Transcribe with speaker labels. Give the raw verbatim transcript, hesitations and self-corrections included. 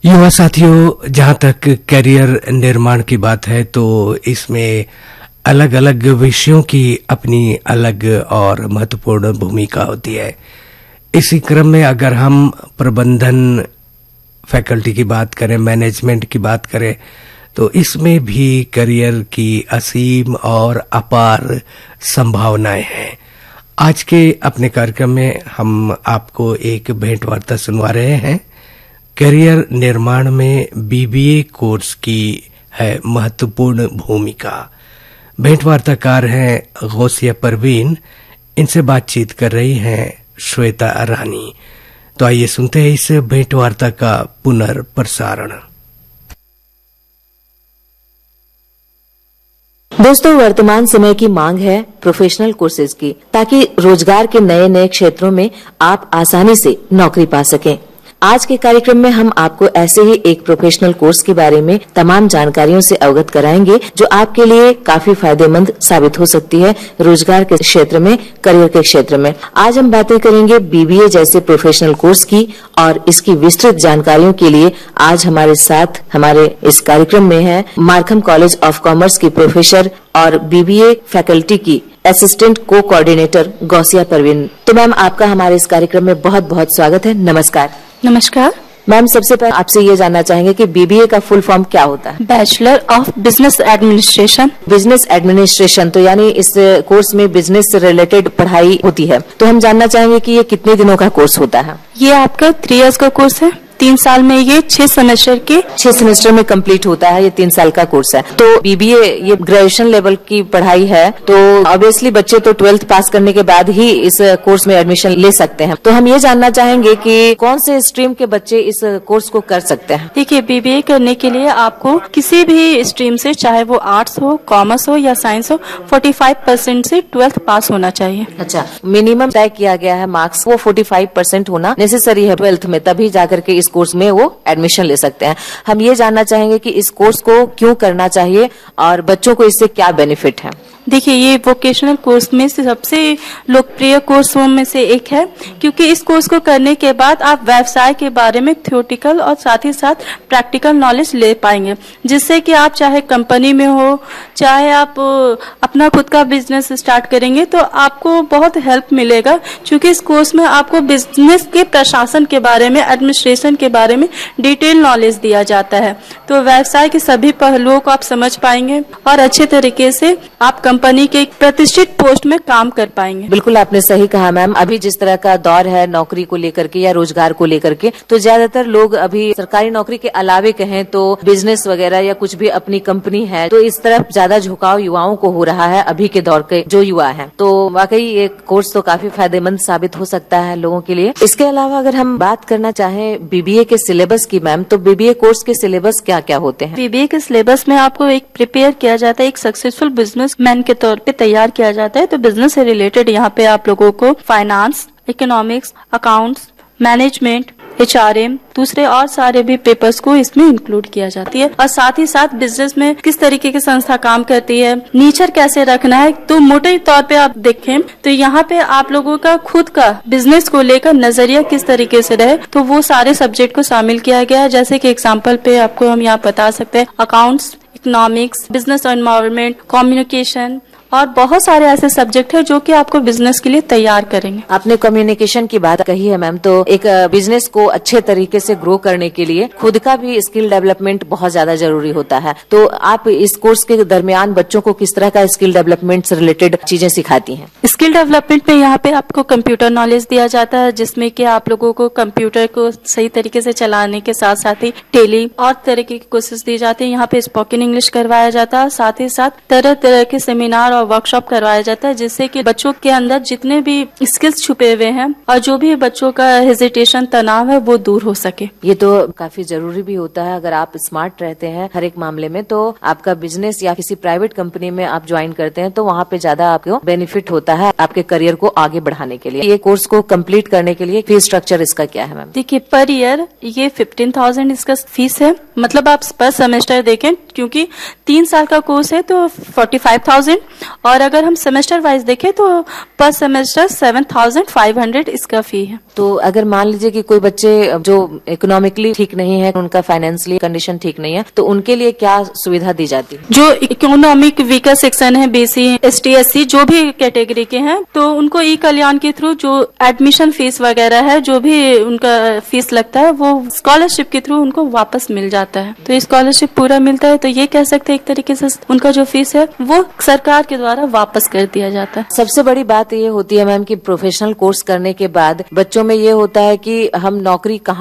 Speaker 1: युवा साथियों, जहां तक करियर निर्माण की बात है तो इसमें अलग अलग विषयों की अपनी अलग और महत्वपूर्ण भूमिका होती है। इसी क्रम में अगर हम प्रबंधन फैकल्टी की बात करें, मैनेजमेंट की बात करें, तो इसमें भी करियर की असीम और अपार संभावनाएं हैं। आज के अपने कार्यक्रम में हम आपको एक भेंट वार्ता सुनवा रहे हैं। करियर निर्माण में बीबीए कोर्स की है महत्वपूर्ण भूमिका। भेंट वार्ताकार हैं गौसिया परवीन, इनसे बातचीत कर रही हैं श्वेता रानी। तो आइए सुनते हैं इस भेंट वार्ता का पुनर्प्रसारण।
Speaker 2: दोस्तों, वर्तमान समय की मांग है प्रोफेशनल कोर्सेज की, ताकि रोजगार के नए नए क्षेत्रों में आप आसानी से नौकरी पा सकें। आज के कार्यक्रम में हम आपको ऐसे ही एक प्रोफेशनल कोर्स के बारे में तमाम जानकारियों से अवगत कराएंगे, जो आपके लिए काफी फायदेमंद साबित हो सकती है रोजगार के क्षेत्र में, करियर के क्षेत्र में। आज हम बातें करेंगे बीबीए जैसे प्रोफेशनल कोर्स की, और इसकी विस्तृत जानकारियों के लिए आज हमारे साथ हमारे इस कार्यक्रम में है मार्खम कॉलेज ऑफ कॉमर्स की प्रोफेसर और बीबीए फैकल्टी की असिस्टेंट को कोऑर्डिनेटर गौसिया परवीन। तो मैम, आपका हमारे इस कार्यक्रम में बहुत बहुत स्वागत है। नमस्कार।
Speaker 3: नमस्कार
Speaker 2: मैम, सबसे पहले आपसे ये जानना चाहेंगे कि बीबीए का फुल फॉर्म क्या होता है?
Speaker 3: Bachelor of business administration.
Speaker 2: Business administration, तो यानी इस कोर्स में बिजनेस से रिलेटेड पढ़ाई होती है। तो हम जानना चाहेंगे कि ये कितने दिनों का कोर्स होता है?
Speaker 3: ये आपका थ्री इयर्स का कोर्स है। तीन साल में ये छह सेमेस्टर के
Speaker 2: छह सेमेस्टर में कंप्लीट होता है। ये तीन साल का कोर्स है। तो बीबीए ये ग्रेजुएशन लेवल की पढ़ाई है, तो ऑब्वियसली बच्चे तो ट्वेल्थ पास करने के बाद ही इस कोर्स में एडमिशन ले सकते हैं। तो हम ये जानना चाहेंगे कि कौन से स्ट्रीम के बच्चे इस कोर्स को कर सकते हैं?
Speaker 3: देखिए, बीबीए करने के लिए आपको किसी भी स्ट्रीम से, चाहे वो आर्ट्स हो, कॉमर्स हो या साइंस हो, पैंतालीस परसेंट से ट्वेल्थ पास होना चाहिए।
Speaker 2: अच्छा, मिनिमम तय किया गया है मार्क्स, वो पैंतालीस परसेंट होना नेसेसरी है ट्वेल्थ में, तभी जाकर के इस कोर्स में वो एडमिशन ले सकते हैं। हम ये जानना चाहेंगे कि इस कोर्स को क्यों करना चाहिए और बच्चों को इससे क्या बेनिफिट है?
Speaker 3: देखिए, ये वोकेशनल कोर्स में से सबसे लोकप्रिय कोर्सों में से एक है, क्योंकि इस कोर्स को करने के बाद आप व्यवसाय के बारे में थ्योरेटिकल और साथ ही साथ प्रैक्टिकल नॉलेज ले पाएंगे, जिससे कि आप चाहे कंपनी में हो, चाहे आप अपना खुद का बिजनेस स्टार्ट करेंगे, तो आपको बहुत हेल्प मिलेगा। क्योंकि इस कोर्स में आपको बिजनेस के प्रशासन के बारे में, एडमिनिस्ट्रेशन के बारे में डिटेल नॉलेज दिया जाता है। तो व्यवसाय के सभी पहलुओं को आप समझ पाएंगे और अच्छे तरीके से आप कंपनी के एक प्रतिष्ठित पोस्ट में काम कर पाएंगे।
Speaker 2: बिल्कुल आपने सही कहा मैम। अभी जिस तरह का दौर है नौकरी को लेकर के या रोजगार को लेकर के, तो ज्यादातर लोग अभी सरकारी नौकरी के अलावे कहें तो बिजनेस वगैरह या कुछ भी अपनी कंपनी है, तो इस तरफ ज्यादा झुकाव युवाओं को हो रहा है अभी के दौर के जो युवा हैं। तो वाकई ये कोर्स तो काफी फायदेमंद साबित हो सकता है लोगों के लिए। इसके अलावा अगर हम बात करना चाहें बीबीए के सिलेबस की मैम, तो बीबीए कोर्स के सिलेबस क्या क्या होते हैं?
Speaker 3: बीबीए के सिलेबस में आपको एक प्रिपेयर किया जाता है, एक सक्सेसफुल बिजनेस मैन के तौर पे तैयार किया जाता है। तो बिजनेस से रिलेटेड यहाँ पे आप लोगों को finance, economics, accounts, management, HRM, दूसरे और सारे भी पेपर्स को इसमें इंक्लूड किया जाती है। और साथ ही साथ बिजनेस में किस तरीके की संस्था काम करती है, नेचर कैसे रखना है, तो मोटे तौर पे आप देखें तो यहाँ पे आप लोगों का खुद का बिजनेस को लेकर नजरिया किस तरीके से रहे, तो वो सारे सब्जेक्ट को शामिल किया गया है। जैसे कि एग्जाम्पल पे आपको हम यहाँ बता सकते हैं accounts, economics, business environment, communication और बहुत सारे ऐसे सब्जेक्ट है जो कि आपको बिजनेस के लिए तैयार करेंगे।
Speaker 2: आपने कम्युनिकेशन की बात कही है मैम, तो एक बिजनेस को अच्छे तरीके से ग्रो करने के लिए खुद का भी स्किल डेवलपमेंट बहुत ज्यादा जरूरी होता है। तो आप इस कोर्स के दरमियान बच्चों को किस तरह का स्किल डेवलपमेंट से रिलेटेड चीजें सिखाती हैं?
Speaker 3: स्किल डेवलपमेंट में यहाँ पे आपको कंप्यूटर नॉलेज दिया जाता है, जिसमें कि आप लोगों को कंप्यूटर को सही तरीके से चलाने के साथ साथ ही टेली और तरह की कोर्सेज दी जाती है। यहाँ पे स्पोकन इंग्लिश करवाया जाता है, साथ ही साथ तरह तरह के सेमिनार वर्कशॉप करवाया जाता है, जिससे कि बच्चों के अंदर जितने भी स्किल्स छुपे हुए हैं और जो भी बच्चों का हेजिटेशन, तनाव है, वो दूर हो सके।
Speaker 2: ये तो काफी जरूरी भी होता है। अगर आप स्मार्ट रहते हैं हर एक मामले में, तो आपका बिजनेस या किसी प्राइवेट कंपनी में आप ज्वाइन करते हैं, तो वहाँ पे ज्यादा आपको बेनिफिट होता है आपके करियर को आगे बढ़ाने के लिए। ये कोर्स को कंप्लीट करने के लिए फीस स्ट्रक्चर इसका क्या है मैम?
Speaker 3: देखिए, पर ईयर ये फिफ्टीन थाउजेंड इसका फीस है। मतलब आप पर सेमेस्टर देखें, क्योंकि तीन साल का कोर्स है तो फोर्टी फाइव थाउजेंड और अगर हम सेमेस्टर वाइज देखें तो पर semester seven thousand five hundred इसका फी है।
Speaker 2: तो अगर मान लीजिए कि कोई बच्चे जो इकोनॉमिकली ठीक नहीं है, उनका फाइनेंशियली कंडीशन ठीक नहीं है, तो उनके लिए क्या सुविधा दी जाती है?
Speaker 3: जो इकोनॉमिक वीकर सेक्शन है, बीसी, एसटी, एससी जो भी कैटेगरी के हैं, तो उनको ई कल्याण के थ्रू जो एडमिशन फीस वगैरह है, जो भी उनका फीस लगता है, वो स्कॉलरशिप के थ्रू उनको वापस मिल जाता है। तो स्कॉलरशिप पूरा मिलता है, तो ये कह सकते हैं एक तरीके से उनका जो फीस है वो सरकार के द्वारा वापस कर दिया जाता है।
Speaker 2: सबसे बड़ी बात ये होती है मैम कि प्रोफेशनल कोर्स करने के बाद बच्चों में ये होता है कि हम नौकरी कहाँ